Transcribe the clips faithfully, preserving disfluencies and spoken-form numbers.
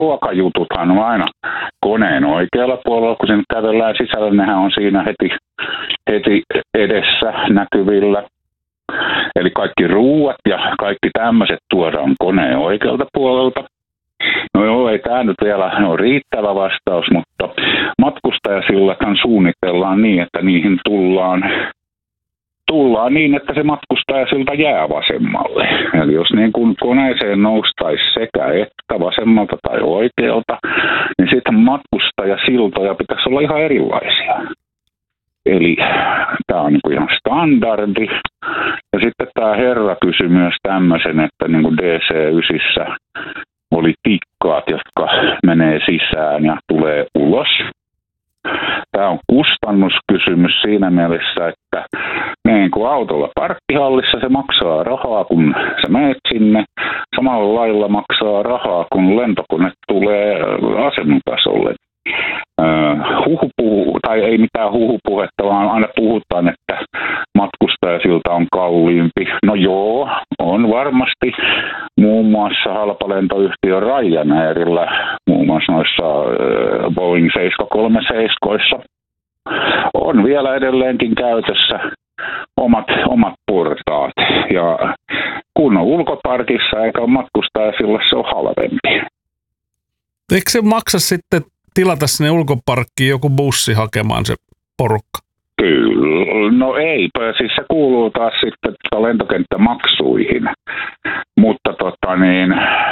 ruokajututhan on aina koneen oikealla puolella, kun sinne kävellään sisällä, nehän on siinä heti, heti edessä näkyvillä. Eli kaikki ruuat ja kaikki tämmöiset tuodaan koneen oikealta puolelta. No joo, ei tämä nyt vielä ole riittävä vastaus, mutta matkustajasillathan suunnitellaan niin, että niihin tullaan, tullaan niin, että se matkustajasilta jää vasemmalle. Eli jos niin kuin koneeseen noustaisi sekä että vasemmalta tai oikealta, niin sitten matkustajasiltoja pitäisi olla ihan erilaisia. Eli tämä on niin kuin ihan standardi. Ja sitten tämä herra kysyi myös tämmöisen, että niin kuin D C yhdeksän oli tikkaat, jotka menee sisään ja tulee ulos. Tämä on kustannuskysymys siinä mielessä, että niin kuin autolla parkkihallissa se maksaa rahaa, kun sä menet sinne. Samalla lailla maksaa rahaa, kun lentokone tulee asematasolle. Uh, huhupuhu, tai ei mitään huhupuhetta, vaan aina puhutaan, että matkustajasilta on kalliimpi. No joo, on varmasti muun muassa halpalentoyhtiö Ryanairilla, muun muassa noissa uh, Boeing seitsemänsataakolmekymmentäseitsemän on vielä edelleenkin käytössä omat, omat portaat. Ja kun on ulkoparkissa eikä ole matkustajasilla, se on halvempi. Eikö se maksa sitten tilata sinne ulkoparkkiin joku bussi hakemaan se porukka? Kyllä, no ei, siis se kuuluu taas sitten lentokenttämaksuihin, mutta tota niin,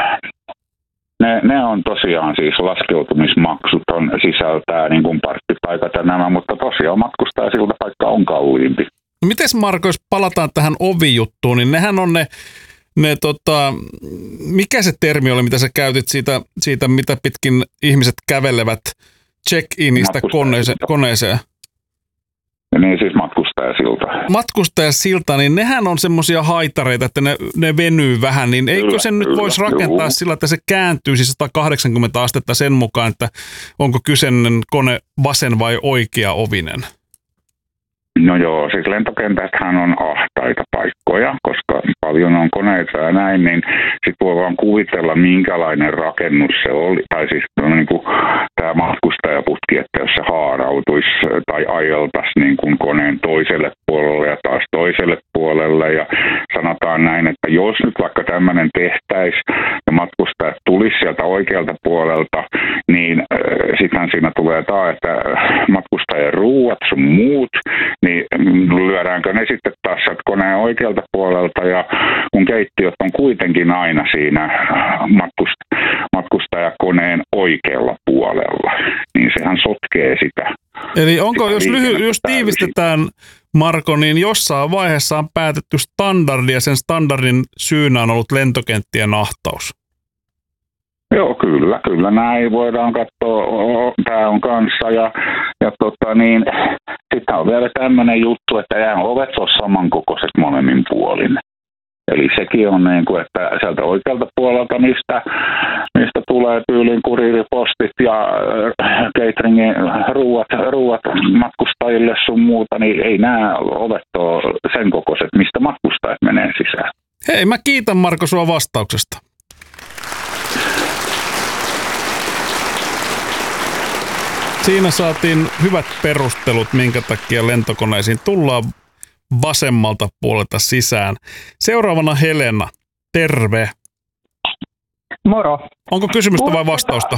ne, ne on tosiaan siis laskeutumismaksut on sisältää niin kuin parkkipaikat ja nämä, mutta tosiaan matkustajasilta paikka on kalliimpi. No mites Marko, jos palataan tähän ovijuttuun, niin nehän on ne Ne, tota, mikä se termi oli, mitä sä käytit siitä, siitä mitä pitkin ihmiset kävelevät check-inistä koneeseen, koneeseen? Niin siis matkustajasilta. Matkustajasilta, niin nehän on semmoisia haitareita, että ne, ne venyy vähän, niin eikö kyllä, sen nyt voisi rakentaa juu. sillä, että se kääntyisi sata kahdeksankymmentä astetta sen mukaan, että onko kyseinen kone vasen vai oikea ovinen? No joo, siis lentokentäthän on ahtaita paikkoja, koska paljon on koneita ja näin, niin sitten voi vaan kuvitella, minkälainen rakennus se oli. Tai siis no, niin kuin tämä matkustajaputki, että jos se haarautuisi tai ajeltaisi niin kuin koneen toiselle puolelle ja taas toiselle puolelle. Ja sanotaan näin, että jos nyt vaikka tämmöinen tehtäisiin ja matkustajat tulisi sieltä oikealta puolelta, niin äh, sittenhän siinä tulee taas, että matkustajien ruuat sun muut, niin lyödäänkö ne sitten taas koneen oikealta puolelta, ja kun keittiöt on kuitenkin aina siinä matkust- matkustajakoneen oikealla puolella, niin sehän sotkee sitä. Eli onko, sitä jos, lyhy- jos tiivistetään, Marko, niin jossain vaiheessa on päätetty standardi, ja sen standardin syynä on ollut lentokenttien ahtaus? Joo, kyllä, kyllä näin voidaan katsoa, tämä on kanssa, ja, ja tota niin, sitten on vielä tämmöinen juttu, että eihän ovet ole samankokoiset molemmin puolin. Eli sekin on niin kuin, että sieltä oikealta puolelta, mistä, mistä tulee tyylin kuriiripostit ja cateringin ruuat, ruuat matkustajille sun muuta, niin ei nämä ovet ole sen kokoiset, mistä matkustajat menee sisään. Hei, mä kiitän Marko sua vastauksesta. Siinä saatiin hyvät perustelut, minkä takia lentokoneisiin tullaan vasemmalta puolelta sisään. Seuraavana Helena, terve. Moro. Onko kysymystä vai vastausta?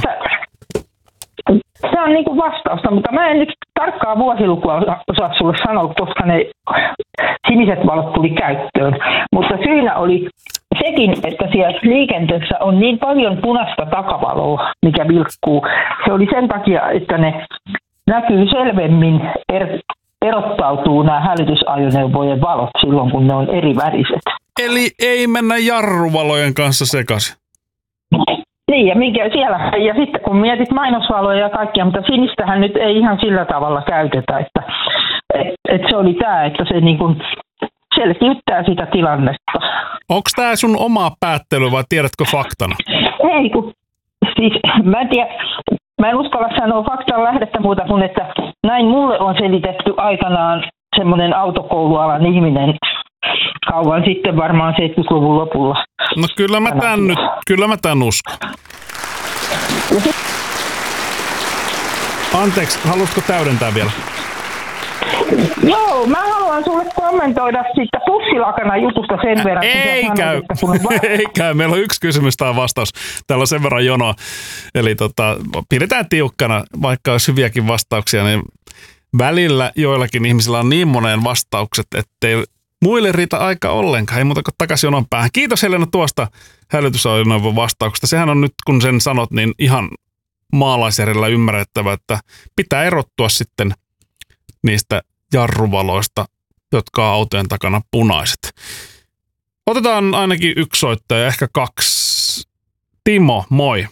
Se on niin kuin vastausta, mutta mä en nyt tarkkaa vuosilukua osaa sulle sanoa, koska ne siniset valot tuli käyttöön. Mutta syynä oli sekin, että siellä liikenteessä on niin paljon punaista takavaloa, mikä vilkkuu. Se oli sen takia, että ne näkyy selvemmin, er, erottautuu nämä hälytysajoneuvojen valot silloin, kun ne on eri väriset. Eli ei mennä jarruvalojen kanssa sekaisin? Niin, ja, minkä siellä, ja sitten kun mietit mainosvaloja ja kaikkia, mutta sinistähän nyt ei ihan sillä tavalla käytetä, että et, et se oli tämä, että se niin kuin selkiyttää sitä tilannetta. Onko tämä sun oma päättely vai tiedätkö faktana? Ei, kun siis mä en tiedä, mä en uskalla sanoa faktan lähdettä muuta kuin, että näin mulle on selitetty aikanaan semmoinen autokoulualan ihminen kauan sitten, varmaan seitsemänkymmentäluvun lopulla. No kyllä mä tän nyt, kyllä mä tän uskon. Anteeksi, haluatko täydentää vielä? Joo, mä haluan sulle kommentoida siitä pussilakana jutusta sen verran. Ei käy, ei käy. Meillä on yksi kysymys tai vastaus. Täällä on sen verran jonoa. Eli tota, pidetään tiukkana, vaikka olisi hyviäkin vastauksia, niin välillä joillakin ihmisillä on niin moneen vastaukset, ettei muille riitä aika ollenkaan. Ei muuta kuin takaisin jonon päähän. Kiitos Helena tuosta hälytysajoneuvon vastauksesta. Sehän on nyt, kun sen sanot, niin ihan maalaisjärjellä ymmärrettävä, että pitää erottua sitten niistä jarruvaloista, jotka on autojen takana punaiset. Otetaan ainakin yksi soittaja, ehkä kaksi. Timo, moi.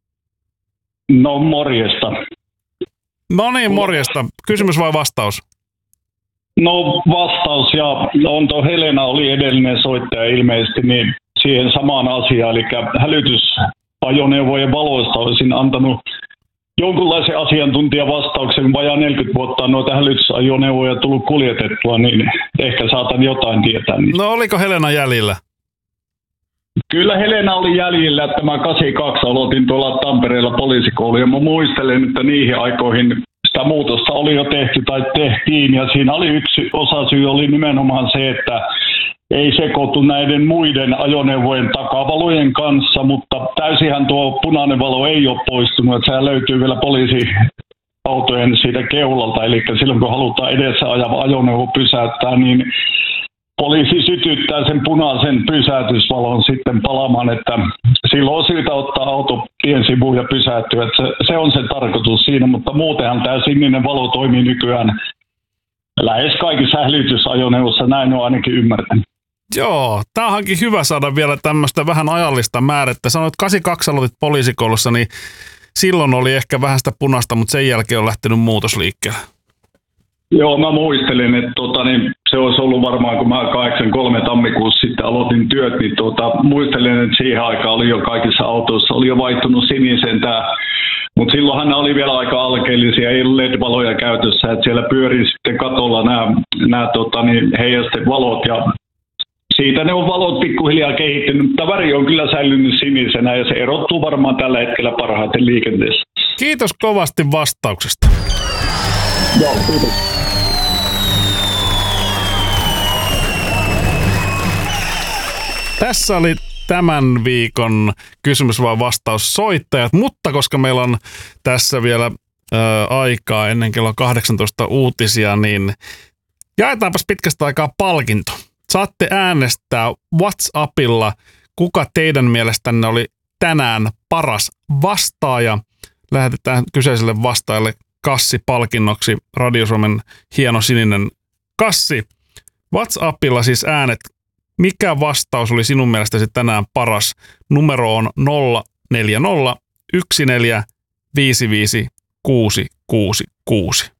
No morjesta. No niin, morjesta. Kysymys vai vastaus? No vastaus, ja on tuo Helena oli edellinen soittaja ilmeisesti, niin siihen samaan asiaan, eli hälytysajoneuvojen valoista olisin antanut jonkunlaisen asiantuntijavastauksen, vajaa neljäkymmentä vuotta on noita hälytysajoneuvoja tullut kuljetettua, niin ehkä saatan jotain tietää. Niin. No oliko Helena jäljellä? Kyllä Helena oli jäljellä, että mä kahdeksankymmentäkaksi aloitin tuolla Tampereella poliisikoulu, ja mä muistelen, että niihin aikoihin sitä muutosta oli jo tehty tai tehtiin, ja siinä oli yksi osasyy oli nimenomaan se, että ei sekoitu näiden muiden ajoneuvojen takavalojen kanssa, mutta täysinhän tuo punainen valo ei ole poistunut, että sehän löytyy vielä poliisiautojen siitä keulalta, eli silloin kun halutaan edessä ajava ajoneuvo pysäyttää, niin poliisi sytyttää sen punaisen pysäytysvalon sitten palamaan, että silloin on syytä ottaa auto tien sivuun ja pysähtyä, että se, se on se tarkoitus siinä, mutta muutenhan tämä sininen valo toimii nykyään lähes kaikissa hälytysajoneuvoissa, näin on ainakin ymmärtänyt. Joo, tämä onkin hyvä saada vielä tämmöistä vähän ajallista määrettä. Sanoit, että kahdeksankymmentäkaksi aloitit poliisikoulussa, niin silloin oli ehkä vähän sitä punaista, mutta sen jälkeen on lähtenyt muutosliikkeelle. Joo, mä muistelin, että tota, niin se olisi ollut varmaan, kun mä kahdeksankymmentäkolme tammikuussa sitten aloitin työt, niin tota, muistelin, että siihen aikaan oli jo kaikissa autoissa, oli jo vaihtunut siniseen tämä, mutta silloinhan ne oli vielä aika alkeellisia, ei ollut L E D-valoja käytössä, että siellä pyörii sitten katolla nämä, nämä tota, niin heijastevalot ja siitä ne on valot pikkuhiljaa kehittynyt, mutta väri on kyllä säilynyt sinisenä ja se erottuu varmaan tällä hetkellä parhaiten liikenteessä. Kiitos kovasti vastauksesta. Joo, kiitos. Tässä oli tämän viikon kysymys vai vastaus soittajat, mutta koska meillä on tässä vielä ää, aikaa ennen kello kahdeksantoista uutisia, niin jaetaanpas pitkästä aikaa palkinto. Saatte äänestää WhatsAppilla, kuka teidän mielestänne oli tänään paras vastaaja. Lähetetään kyseiselle vastaajalle kassi palkinnoksi, Radio Suomen hieno sininen kassi. WhatsAppilla siis äänet. Mikä vastaus oli sinun mielestäsi tänään paras? Numero on nolla neljä nolla yksi neljä viisi viisi kuusi kuusi kuusi.